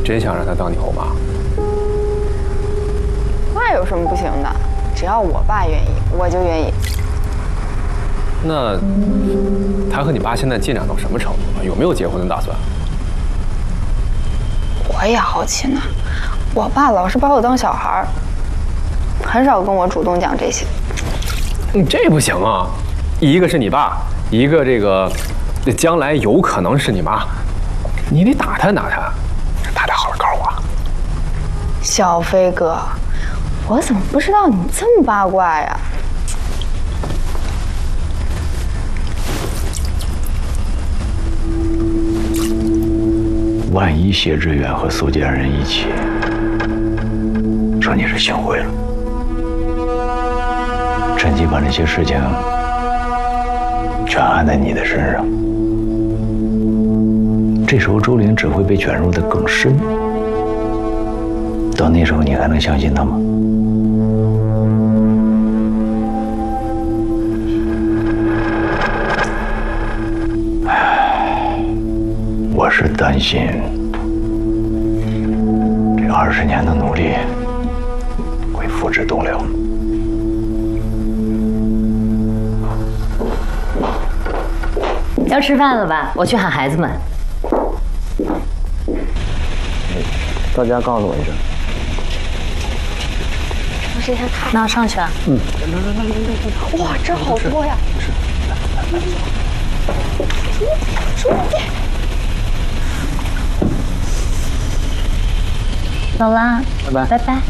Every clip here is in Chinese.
真想让她当你后妈？ 那有什么不行的？只要我爸愿意，我就愿意。 那她和你爸现在进展到什么程度了？有没有结婚的打算？ 我也好奇呢。我爸老是把我当小孩儿，很少跟我主动讲这些。 这不行啊！一个是你爸，一个这将来有可能是你妈，你得打探打探，他得好好告诉我。 小飞哥，我怎么不知道你这么八卦呀？ 万一谢志远和苏家人一起说你是行贿了，趁机把这些事情全按在你的身上，这时候周玲只会被卷入的更深。到那时候你还能相信他吗？我是担心这20年的努力会付之东流。 要吃饭了吧？我去喊孩子们。 到家告诉我一声。 我之前看， 那我上去了。 哇，这好多呀！ 走啦， 拜拜。 拜拜。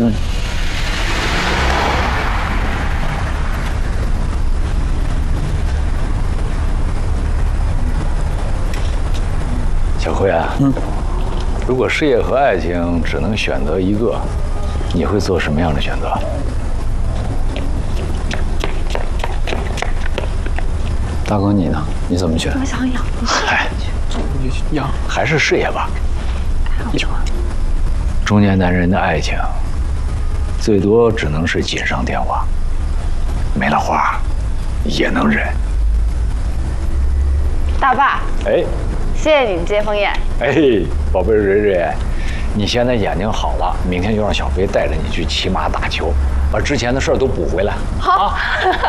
小辉啊，如果事业和爱情只能选择一个，你会做什么样的选择？大哥，你呢？你怎么选？ 我想养。 嗨，养还是事业吧。中年男人的爱情，最多只能是锦上添花，没了花也能忍。 大爸， 哎。 谢谢你接风宴。 哎，宝贝蕊蕊，你现在眼睛好了，明天就让小飞带着你去骑马打球，把之前的事儿都补回来。 好。 啊、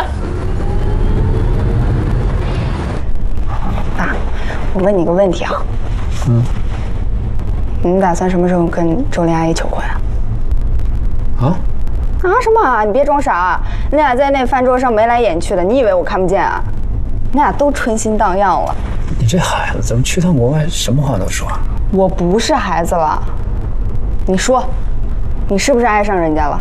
爸，我问你个问题啊。你们打算什么时候跟周玲阿姨求婚啊？ 啊什么啊？你别装傻，你俩在那饭桌上眉来眼去的，你以为我看不见啊？你俩都春心荡漾了。 你这孩子怎么去趟国外什么话都说？ 我不是孩子了，你说，你是不是爱上人家了？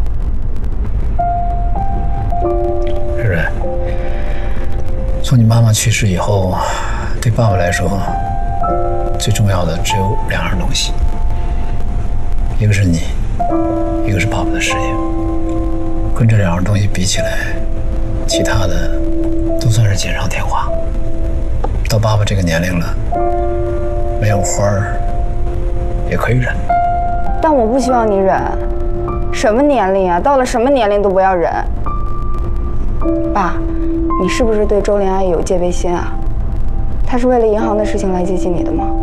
蕊蕊，从你妈妈去世以后，对爸爸来说，最重要的只有2样东西，一个是你，一个是爸爸的事业。跟这2样东西比起来，其他的都算是锦上添花。到爸爸这个年龄了，没有花儿也可以忍。 但我不希望你忍。什么年龄啊？到了什么年龄都不要忍。爸，你是不是对周玲阿姨有戒备心啊？她是为了银行的事情来接近你的吗？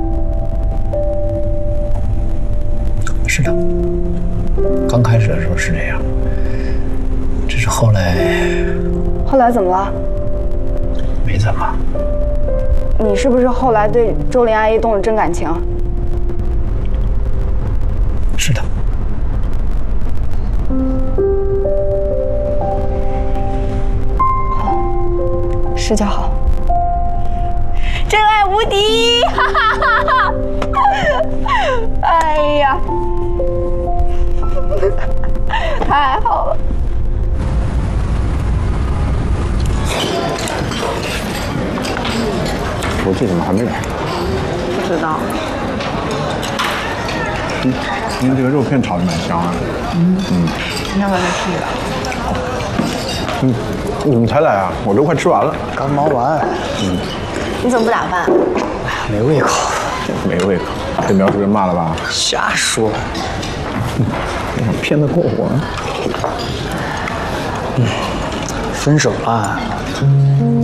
是的，刚开始的时候是这样，只是后来怎么了？ 没怎么。 你是不是后来对周玲阿姨动了真感情？ 是的。 好，是就好。真爱无敌！哈哈哈哈！哎呀，太好了！ 我弟怎么还没来？ 不知道。 今天这个肉片炒的蛮香啊。 你要不要再吃一个？ 你怎么才来啊？我都快吃完了。 刚忙完。 你怎么不打饭？ 没胃口。 没胃口，被苗主任骂了吧？ 瞎说。 你想骗得过我？ 分手了。